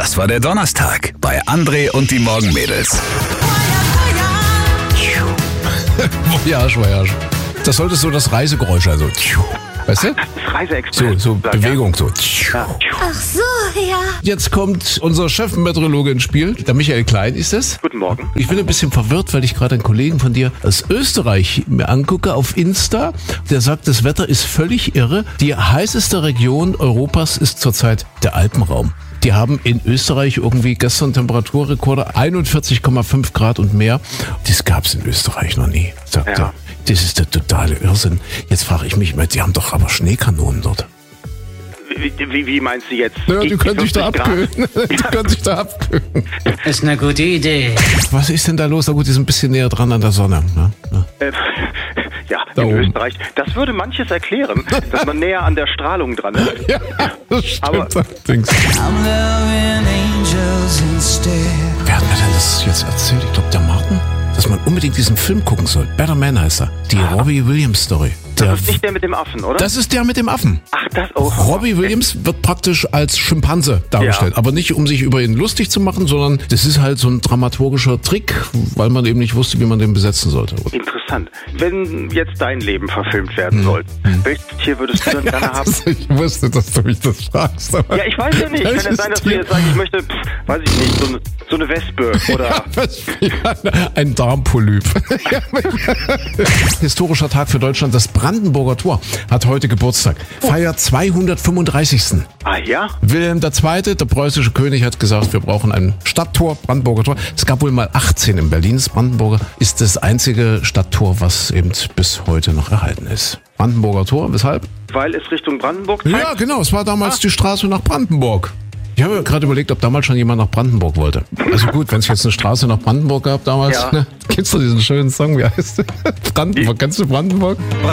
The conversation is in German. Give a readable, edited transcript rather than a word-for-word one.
Das war der Donnerstag bei André und die Morgenmädels. Voyage, Voyage. Das sollte so das Reisegeräusch, also. Weißt du? Das Reiseexpress. So Bewegung, so. Ja. Ach so, ja. Jetzt kommt unser Chefmeteorologe ins Spiel. Der Michael Klein ist es. Guten Morgen. Ich bin ein bisschen verwirrt, weil ich gerade einen Kollegen von dir aus Österreich mir angucke auf Insta. Der sagt, das Wetter ist völlig irre. Die heißeste Region Europas ist zurzeit der Alpenraum. Die haben in Österreich irgendwie gestern Temperaturrekorde 41,5 Grad und mehr. Das gab es in Österreich noch nie, sagt er. Das ist der totale Irrsinn. Jetzt frage ich mich, die haben doch aber Schneekanonen dort. Wie meinst du jetzt? Ja, die können sich da abkühlen. Die können sich da abkühlen. Ist eine gute Idee. Was ist denn da los? Na gut, die sind ein bisschen näher dran an der Sonne. Ne? Ja, Da in oben. Österreich. Das würde manches erklären, dass man näher an der Strahlung dran ist. Ja, das stimmt Aber- allerdings. Wer hat mir denn das jetzt erzählt? Ich glaube, der Martin, dass man unbedingt diesen Film gucken soll. Better Man heißt er. Die Robbie Williams Story. Das ist nicht der mit dem Affen, oder? Das ist der mit dem Affen. Ach, das auch. Robbie Williams wird praktisch als Schimpanse dargestellt. Ja. Aber nicht, um sich über ihn lustig zu machen, sondern das ist halt so ein dramaturgischer Trick, weil man eben nicht wusste, wie man den besetzen sollte. Interessant. Wenn jetzt dein Leben verfilmt werden sollte, welches Tier würdest du dann gerne haben? Ich wusste, dass du mich das fragst. Aber Ja, ich weiß ja nicht. Kann ja sein, dass du jetzt sagst, ich möchte, weiß ich nicht, so eine Wespe oder... Ein Darmpolyp. Historischer Tag für Deutschland. Das Brandenburger Tor hat heute Geburtstag. Feiert 235. Ah ja? Wilhelm II., der preußische König, hat gesagt, wir brauchen ein Stadttor, Brandenburger Tor. Es gab wohl mal 18 in Berlin. Das Brandenburger ist das einzige Stadttor, was eben bis heute noch erhalten ist. Brandenburger Tor, weshalb? Weil es Richtung Brandenburg zeigt? Ja, genau, es war damals die Straße nach Brandenburg. Ich habe mir gerade überlegt, ob damals schon jemand nach Brandenburg wollte. Also gut, wenn es jetzt eine Straße nach Brandenburg gab damals, Ja. ne? Kennst du diesen schönen Song, wie heißt der? Brandenburg, kennst du Brandenburg?